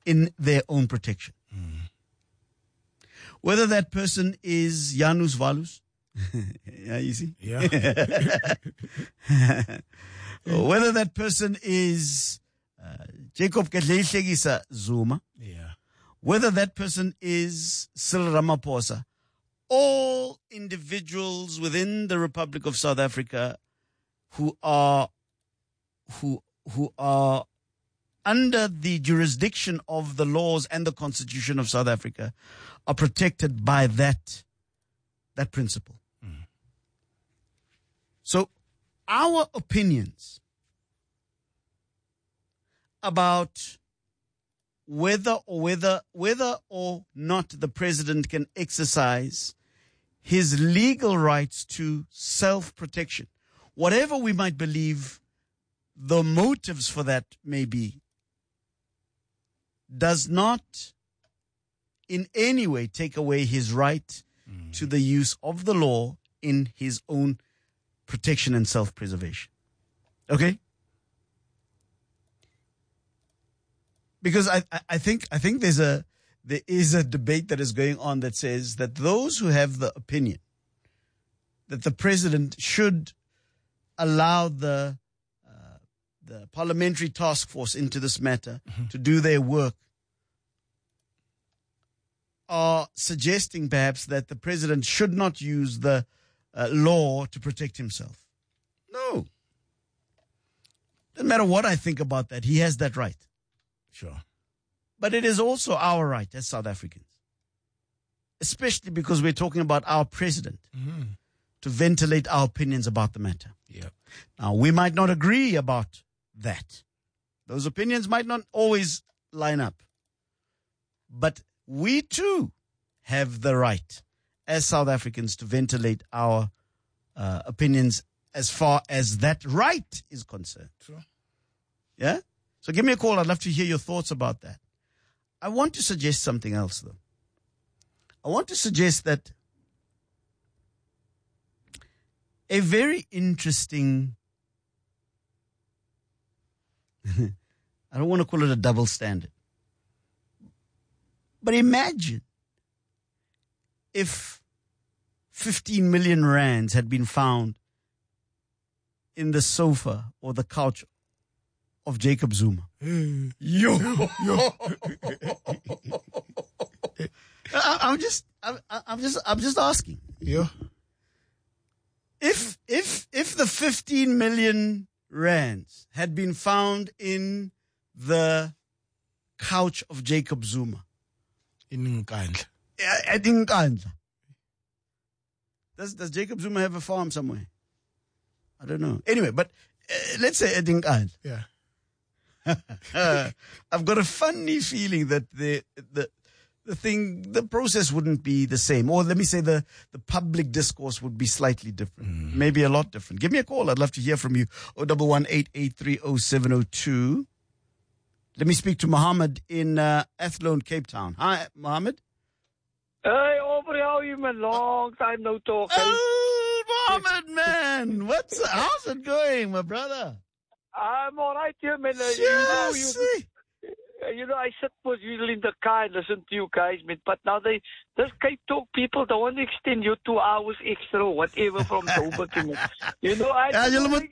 in their own protection. Whether that person is Janus Valus, yeah, you see? Yeah. Whether that person is Jacob Gedleyihlekisa Zuma, Yeah. whether that person is Cyril Ramaphosa, all individuals within the Republic of South Africa who are under the jurisdiction of the laws and the Constitution of South Africa are protected by that principle. So our opinions about whether or not the president can exercise his legal rights to self-protection, whatever we might believe the motives for that may be, does not in any way take away his right to the use of the law in his own protection and self-preservation. Okay? Because I think there is a debate that is going on that says that those who have the opinion that the president should allow the parliamentary task force into this matter to do their work are suggesting perhaps that the president should not use the law to protect himself. No. Doesn't matter what I think about that. He has that right. Sure. But it is also our right as South Africans, especially because we're talking about our president, to ventilate our opinions about the matter. Yeah. Now, we might not agree about that. Those opinions might not always line up. But we too have the right as South Africans to ventilate our opinions as far as that right is concerned. Sure. Yeah? So give me a call. I'd love to hear your thoughts about that. I want to suggest something else, though. I want to suggest that a very interesting, I don't want to call it a double standard, but imagine if 15 million rands had been found in the sofa or the couch of Jacob Zuma. Yo. I'm just asking. Yeah. If the 15 million rands had been found in the couch of Jacob Zuma. In Nkandla. At Nkandla. Does Jacob Zuma have a farm somewhere? I don't know. Anyway, but let's say at Nkandla. Yeah. I've got a funny feeling that the process wouldn't be the same. Or let me say the public discourse would be slightly different. Maybe a lot different. Give me a call. I'd love to hear from you. 011-883-0702. Let me speak to Mohammed in Athlone, Cape Town. Hi, Mohammed. Hey, Aubrey, how are you, man? Long time no talk. Oh, Mohammed, man. How's it going, my brother? I'm all right here, man. Yes. I sit usually in the car and listen to you guys, man. But now this Cape Talk people, they want to extend you 2 hours extra or whatever from Joburg. Julle moet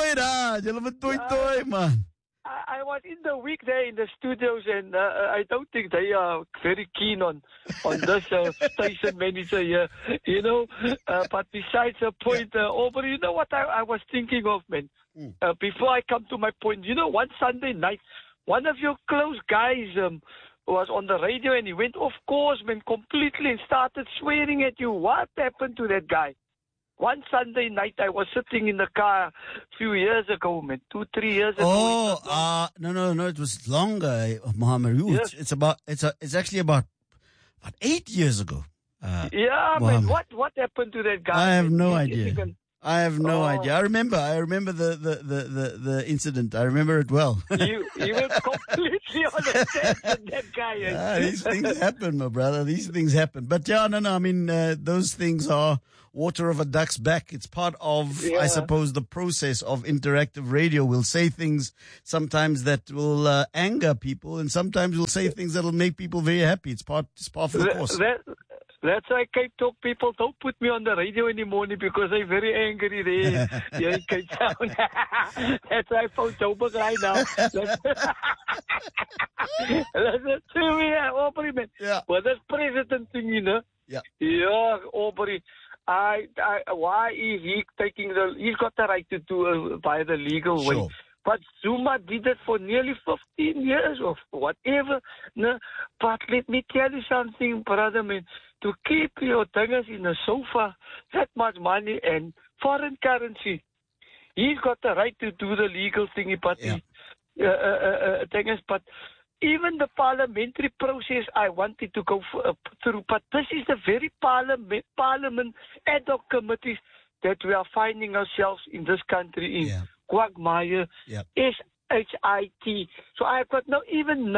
toy, man. I was in the week there in the studios, and I don't think they are very keen on this station manager here, but besides the point, Aubrey, you know what I was thinking of, man? Before I come to my point, one Sunday night, one of your close guys was on the radio, and he went off course, man, completely, and started swearing at you. What happened to that guy? One Sunday night, I was sitting in the car a few years ago, man, 2-3 years ago. Oh, no, it was longer, Mohammed. Yes. It's actually about 8 years ago. Yeah, Mohammed. man, what happened to that guy? I have no If idea. you can I have no idea. I remember the incident. I remember it well. You were completely on the tangent, that guy. These things happen, my brother. These things happen. But yeah, no. I mean, those things are water of a duck's back. It's part of, I suppose, the process of interactive radio. We'll say things sometimes that will anger people, and sometimes we'll say things that will make people very happy. It's part of the course. That's why Cape Talk people don't put me on the radio anymore because they're very angry there. Yeah, in Cape Town. That's why I phone Joburg right now. Listen to me, Aubrey, man. Yeah. Well, this president thing, you know. Yeah. Yeah, Aubrey. Why is he taking he's got the right to do by the legal way. Sure. But Zuma did it for nearly 15 years or whatever. No? But let me tell you something, brother, man. To keep your things in the sofa, that much money and foreign currency, he's got the right to do the legal thingy, but but even the parliamentary process I wanted to go through, but this is the very parliament ad hoc committees that we are finding ourselves in this country in. Yeah. Quagmire, SHIT. So I've got no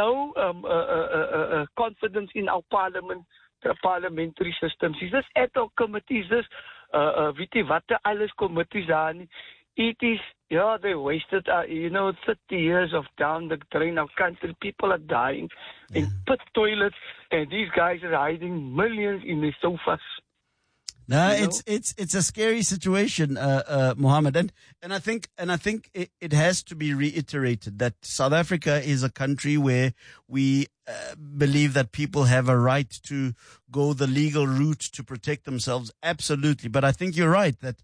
confidence in our parliament, the parliamentary systems. Is this ad hoc committees, this alles committees daar nie. It is, they wasted, 30 years of down the drain of country. People are dying in pit toilets, and these guys are hiding millions in the sofas. No, it's a scary situation, Mohammed, and I think it has to be reiterated that South Africa is a country where we believe that people have a right to go the legal route to protect themselves. Absolutely, but I think you're right that,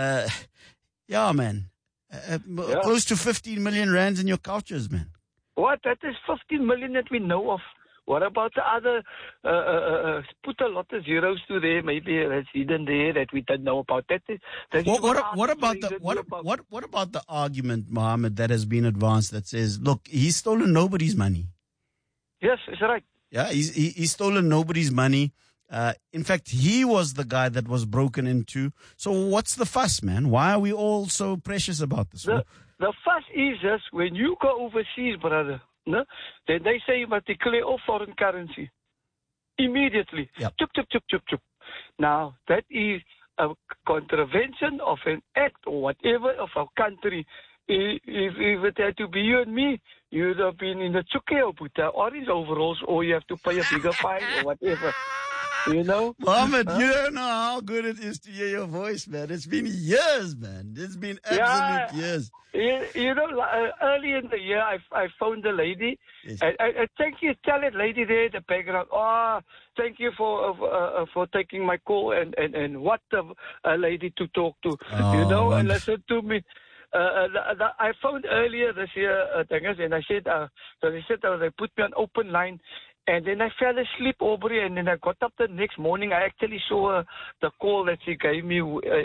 man, close to 15 million rands in your couches, man. What? That is 15 million that we know of. What about the other, put a lot of zeros to there, maybe that's hidden there that we don't know about. What about the argument, Mohammed, that has been advanced that says, look, he's stolen nobody's money? Yes, it's right. Yeah, he's stolen nobody's money. In fact, he was the guy that was broken into. So what's the fuss, man? Why are we all so precious about this? The fuss is just when you go overseas, brother. No? Then they say you must declare all foreign currency immediately. Yep. Chup. Now, that is a contravention of an act or whatever of our country. If it had to be you and me, you'd have been in the Tsuke or put orange overalls, or you have to pay a bigger fine or whatever. You know? Mohammed, you don't know how good it is to hear your voice, man. It's been years, man. It's been absolute years. Early in the year, I phoned the lady. Yes. I thank you. Tell that lady there in the background. Oh, thank you for taking my call and what a lady to talk to. Oh, and listen to me. I phoned earlier this year, and I said, they put me on open line. And then I fell asleep, Aubrey, and then I got up the next morning. I actually saw the call that she gave me.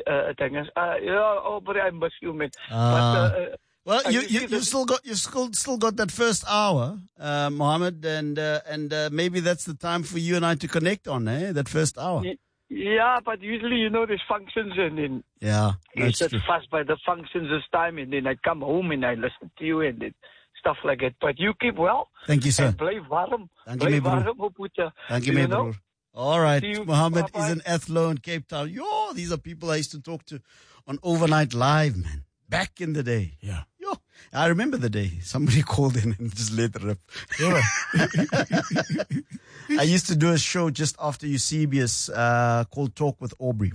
Aubrey, I miss you, man. Well, you still got that first hour, Mohammed, and maybe that's the time for you and I to connect on, that first hour. Yeah, but usually, there's functions, and then you sit fast by the functions this time, and then I come home and I listen to you, and then stuff like that. But you keep well. Thank you, sir. And play warm. Thank you, bro. All right. Mohammed is in Athlone in Cape Town. These are people I used to talk to on Overnight Live, man. Back in the day. Yeah. I remember the day somebody called in and just let it rip. Yeah. I used to do a show just after Eusebius called Talk with Aubrey.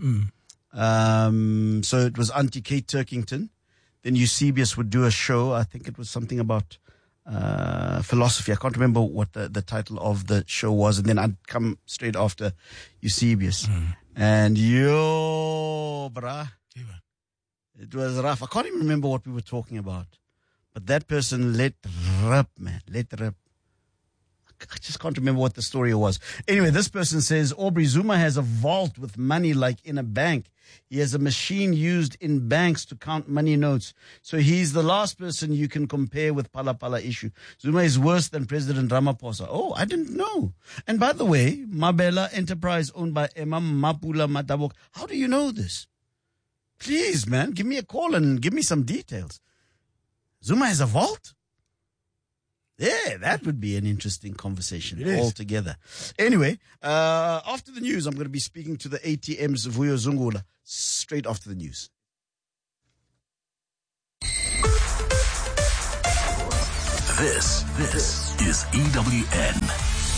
So it was Auntie Kate Turkington. Then Eusebius would do a show. I think it was something about philosophy. I can't remember what the title of the show was. And then I'd come straight after Eusebius. And bruh, it was rough. I can't even remember what we were talking about. But that person let rip, man. Let rip. I just can't remember what the story was. Anyway, this person says, Aubrey, Zuma has a vault with money like in a bank. He has a machine used in banks to count money notes. So he's the last person you can compare with Phala Phala issue. Zuma is worse than President Ramaphosa. Oh, I didn't know. And by the way, Mabela Enterprise owned by Imam Mapula Matabok. How do you know this? Please, man, give me a call and give me some details. Zuma has a vault? Yeah, that would be an interesting conversation altogether. Anyway, after the news, I'm going to be speaking to the ATM's Vuyo Zungula straight after the news. This is EWN.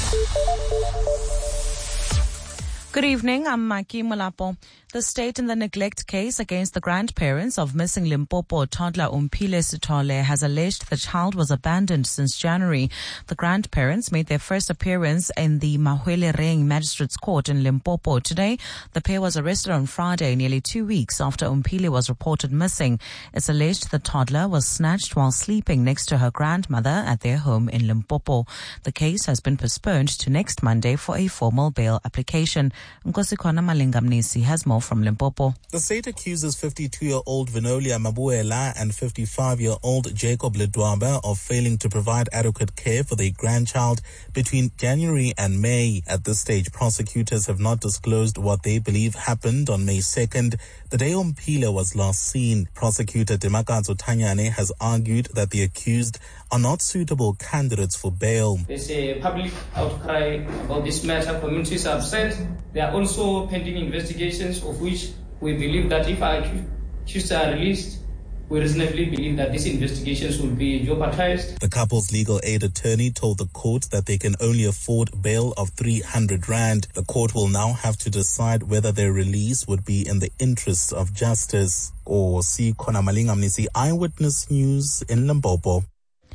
Good evening, I'm Maki Molapo. The state in the neglect case against the grandparents of missing Limpopo toddler Umphile Sithole has alleged the child was abandoned since January. The grandparents made their first appearance in the Mahwelereng Magistrates Court in Limpopo today. The pair was arrested on Friday, nearly 2 weeks after Umphile was reported missing. It's alleged the toddler was snatched while sleeping next to her grandmother at their home in Limpopo. The case has been postponed to next Monday for a formal bail application. Nkosikhona Malingamnisi has more from Limpopo. The state accuses 52-year-old Vinolia Mabuela and 55-year-old Jacob Ledwaba of failing to provide adequate care for their grandchild between January and May. At this stage, prosecutors have not disclosed what they believe happened on May 2nd, the day Umphile was last seen. Prosecutor Demakatso Tanyane has argued that the accused are not suitable candidates for bail. There's a public outcry about this matter. Communities are upset. There are also pending investigations of which we believe that if our accused are released, we reasonably believe that these investigations will be jeopardized. The couple's legal aid attorney told the court that they can only afford bail of 300 rand. The court will now have to decide whether their release would be in the interests of justice. Nkosikhona Malingamnisi, Eyewitness News in Limpopo.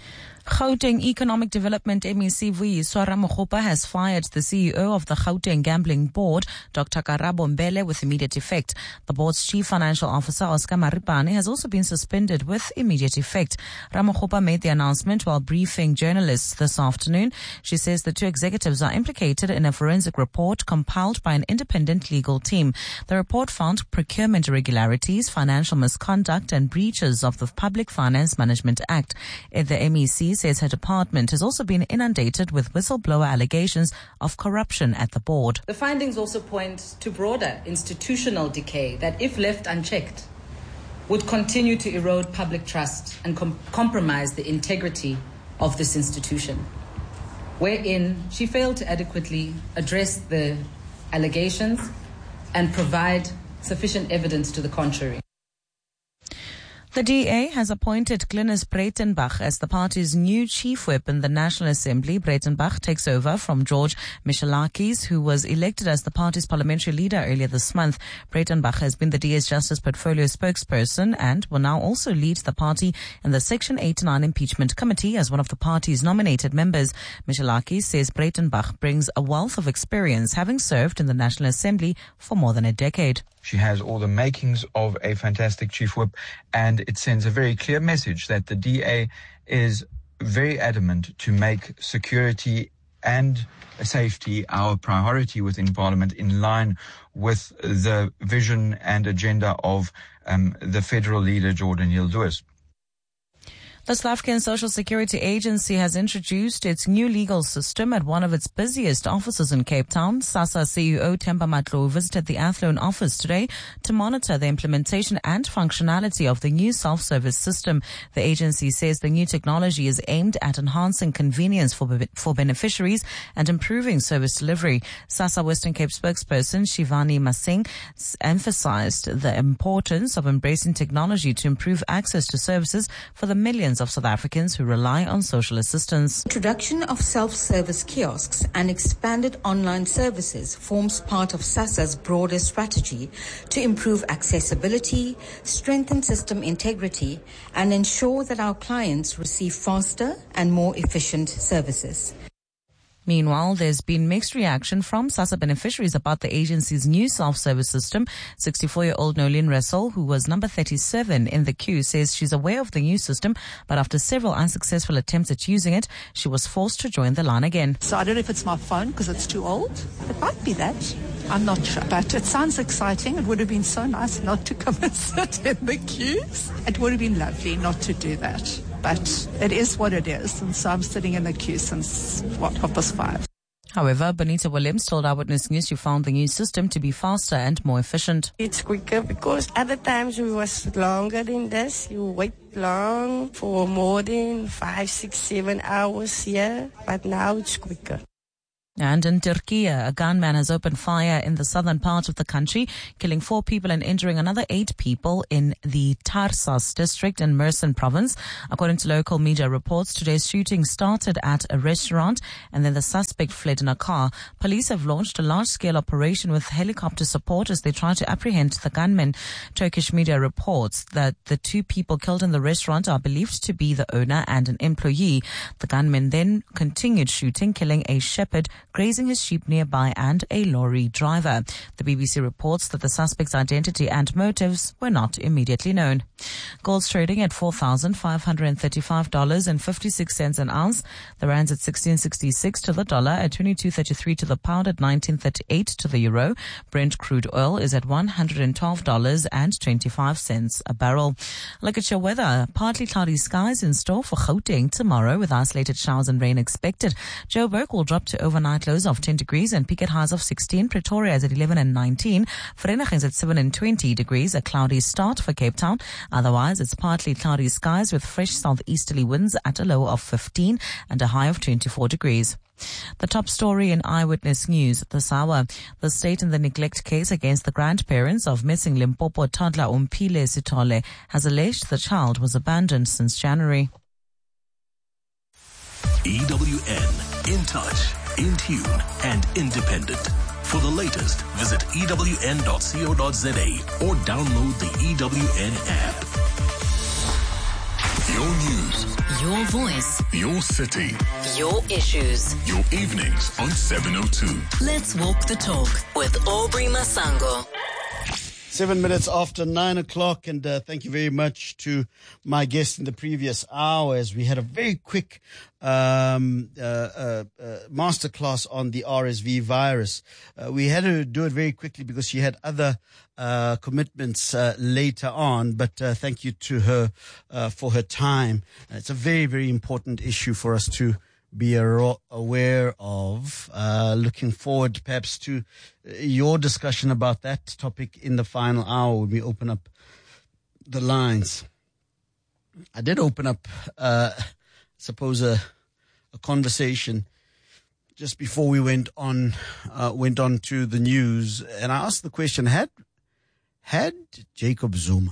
Gauteng Economic Development MEC Vuyiswa Ramokgopa has fired the CEO of the Gauteng Gambling Board, Dr. Karabo Mbele, with immediate effect. The board's chief financial officer, Oscar Maripane, has also been suspended with immediate effect. Ramokgopa made the announcement while briefing journalists this afternoon. She says the two executives are implicated in a forensic report compiled by an independent legal team. The report found procurement irregularities, financial misconduct, and breaches of the Public Finance Management Act. The MEC says her department has also been inundated with whistleblower allegations of corruption at the board. The findings also point to broader institutional decay that, if left unchecked, would continue to erode public trust and compromise the integrity of this institution, wherein she failed to adequately address the allegations and provide sufficient evidence to the contrary. The DA has appointed Glynis Breitenbach as the party's new chief whip in the National Assembly. Breitenbach takes over from George Michalakis, who was elected as the party's parliamentary leader earlier this month. Breitenbach has been the DA's Justice Portfolio spokesperson and will now also lead the party in the Section 89 Impeachment Committee as one of the party's nominated members. Michalakis says Breitenbach brings a wealth of experience, having served in the National Assembly for more than a decade. She has all the makings of a fantastic chief whip, and it sends a very clear message that the DA is very adamant to make security and safety our priority within Parliament, in line with the vision and agenda of the federal leader, Jordan Hill-Lewis. The South African Social Security Agency has introduced its new legal system at one of its busiest offices in Cape Town. SASSA CEO Themba Matlow visited the Athlone office today to monitor the implementation and functionality of the new self-service system. The agency says the new technology is aimed at enhancing convenience for beneficiaries and improving service delivery. SASSA Western Cape spokesperson Shivani Masing emphasized the importance of embracing technology to improve access to services for the millions of South Africans who rely on social assistance. Introduction of self-service kiosks and expanded online services forms part of SASSA's broader strategy to improve accessibility, strengthen system integrity, and ensure that our clients receive faster and more efficient services. Meanwhile, there's been mixed reaction from SASSA beneficiaries about the agency's new self-service system. 64-year-old Nolene Russell, who was number 37 in the queue, says she's aware of the new system, but after several unsuccessful attempts at using it, she was forced to join the line again. So I don't know if it's my phone because it's too old. It might be that. I'm not sure. But it sounds exciting. It would have been so nice not to come and sit in the queues. It would have been lovely not to do that. But it is what it is. And so I'm sitting in the queue since, 5:30. However, Bonita Williams told Eyewitness News she found the new system to be faster and more efficient. It's quicker because other times we was longer than this. You wait long for more than 5, 6, 7 hours here, but now it's quicker. And in Turkey, a gunman has opened fire in the southern part of the country, killing 4 people and injuring another 8 people in the Tarsus district in Mersin province. According to local media reports, today's shooting started at a restaurant and then the suspect fled in a car. Police have launched a large-scale operation with helicopter support as they try to apprehend the gunman. Turkish media reports that the 2 people killed in the restaurant are believed to be the owner and an employee. The gunman then continued shooting, killing a shepherd, grazing his sheep nearby, and a lorry driver. The BBC reports that the suspect's identity and motives were not immediately known. Gold's trading at $4,535.56 an ounce. The rand's at 16.66 to the dollar, at 22.33 to the pound, at 19.38 to the euro. Brent crude oil is at $112.25 a barrel. Look at your weather. Partly cloudy skies in store for Gauteng tomorrow with isolated showers and rain expected. Joburg will drop to overnight lows of 10 degrees and peak at highs of 16. Pretoria is at 11 and 19. Vereeniging is at 7 and 20 degrees. A cloudy start for Cape Town. Otherwise, it's partly cloudy skies with fresh southeasterly winds at a low of 15 and a high of 24 degrees. The top story in Eyewitness News this hour. The state in the neglect case against the grandparents of missing Limpopo toddler Umpile Sithole has alleged the child was abandoned since January. EWN, in touch, in tune, and independent. For the latest, visit ewn.co.za or download the EWN app. Your news, your voice, your city, your issues, your evenings on 702. Let's walk the talk with Aubrey Masango. 7 minutes after 9 o'clock, and thank you very much to my guest in the previous hour as we had a very quick masterclass on the RSV virus. We had to do it very quickly because she had other commitments later on, but thank you to her for her time. It's a very, very important issue for us to be aware of. Looking forward perhaps to your discussion about that topic in the final hour when we open up the lines. I did open up, suppose a conversation just before we went on to the news, and I asked the question: Had Jacob Zuma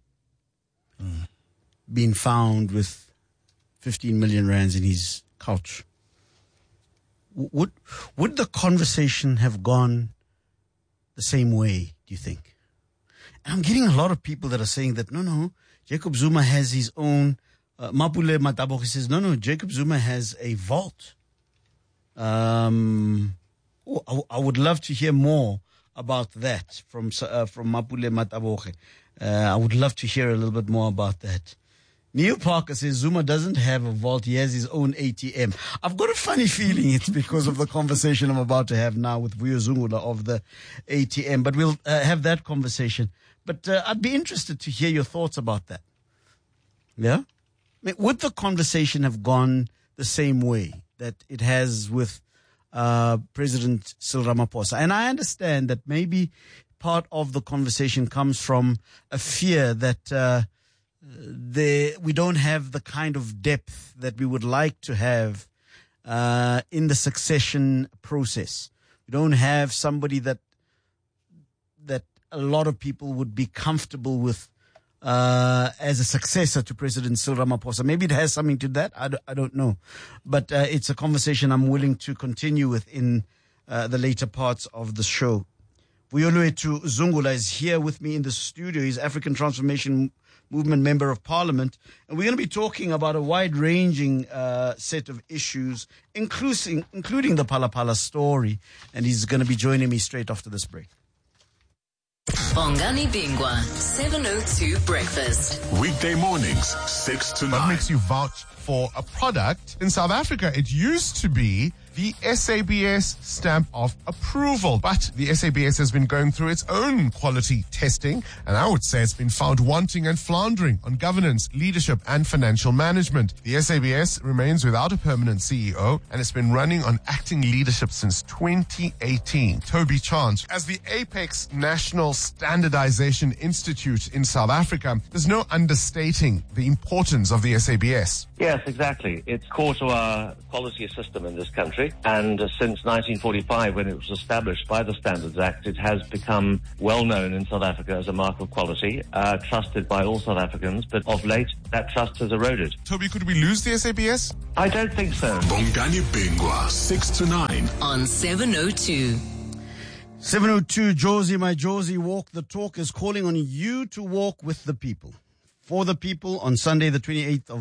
been found with 15 million rands in his couch, would the conversation have gone the same way, do you think? And I'm getting a lot of people that are saying that, no, Jacob Zuma has his own, Mapule Mataboge says, no, Jacob Zuma has a vault. I would love to hear more about that from Mapule Mataboge. I would love to hear a little bit more about that. Neil Parker says Zuma doesn't have a vault, he has his own ATM. I've got a funny feeling it's because of the conversation I'm about to have now with Vuyo Zungula of the ATM, but we'll have that conversation. But I'd be interested to hear your thoughts about that. Yeah? I mean, would the conversation have gone the same way that it has with President Cyril Ramaphosa? And I understand that maybe part of the conversation comes from a fear that we don't have the kind of depth that we would like to have in the succession process. We don't have somebody that a lot of people would be comfortable with as a successor to President Cyril Ramaphosa. Maybe it has something to that. I don't know. But it's a conversation I'm willing to continue with in the later parts of the show. Vuyolwethu Zungula is here with me in the studio. He's African Transformation Movement Member of Parliament. And we're going to be talking about a wide-ranging set of issues, including the Phala Phala story. And he's going to be joining me straight after this break. Bongani Bingwa, 702 Breakfast. Weekday mornings, 6 to 9. What makes you vouch for a product? In South Africa, it used to be the SABS stamp of approval. But the SABS has been going through its own quality testing, and I would say it's been found wanting and floundering on governance, leadership, and financial management. The SABS remains without a permanent CEO, and it's been running on acting leadership since 2018. Toby Chance, as the Apex National Standardization Institute in South Africa, there's no understating the importance of the SABS. Yes, exactly. It's core to our quality system in this country, and since 1945, when it was established by the Standards Act, it has become well known in South Africa as a mark of quality, trusted by all South Africans, but of late, that trust has eroded. Toby, could we lose the SABS? I don't think so. Bongani Bingwa, 6 to 9. On 702. 702, Josie, my Josie, Walk the Talk is calling on you to walk with the people. For the people on Sunday, the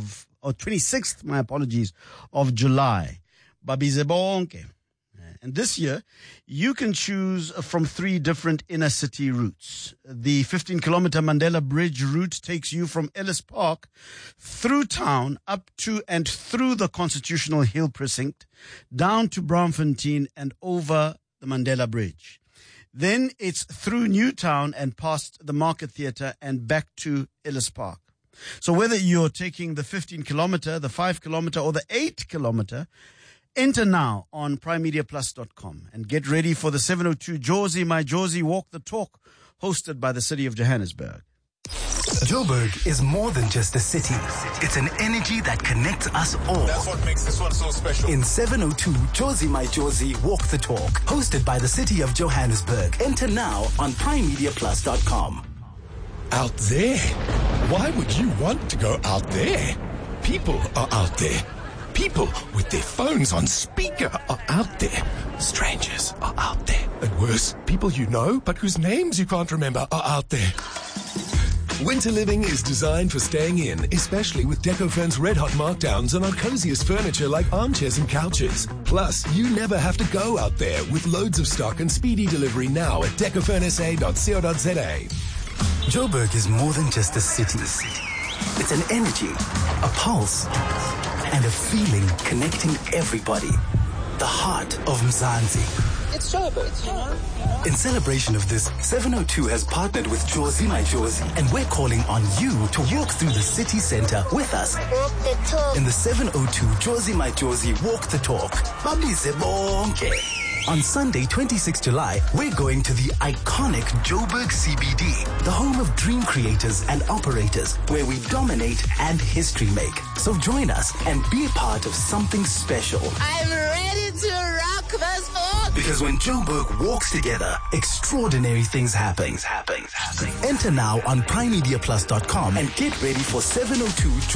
26th, of July. Babize bonke. And this year, you can choose from 3 different inner city routes. The 15-kilometer Mandela Bridge route takes you from Ellis Park through town up to and through the Constitutional Hill Precinct, down to Braamfontein and over the Mandela Bridge. Then it's through Newtown and past the Market Theatre and back to Ellis Park. So whether you're taking the 15-kilometer, the 5-kilometer, or the 8-kilometer, enter now on primemediaplus.com and get ready for the 702 Josie, my Josie, Walk the Talk, hosted by the City of Johannesburg. Joburg is more than just a city. It's an energy that connects us all. That's what makes this one so special. In 702, Josie My Josie, Walk the Talk, hosted by the City of Johannesburg. Enter now on primemediaplus.com. Out there? Why would you want to go out there? People are out there. People with their phones on speaker are out there. Strangers are out there. And worse, people you know but whose names you can't remember are out there. Winter living is designed for staying in, especially with Decofurn's red-hot markdowns on our coziest furniture like armchairs and couches. Plus, you never have to go out there with loads of stock and speedy delivery now at decofurnsa.co.za. Joburg is more than just a city. It's an energy, a pulse, and a feeling connecting everybody. The heart of Mzansi. It's Joburg. In celebration of this, 702 has partnered with Josie My Josie, and we're calling on you to walk through the city center with us. Walk the talk. In the 702 Josie My Josie Walk the Talk. Babize bonke. On Sunday, 26 July, we're going to the iconic Joburg CBD, the home of dream creators and operators, where we dominate and history make. So join us and be a part of something special. I'm ready to rock this boat. Because when Joburg walks together, extraordinary things happen. Enter now on primemediaplus.com and get ready for 702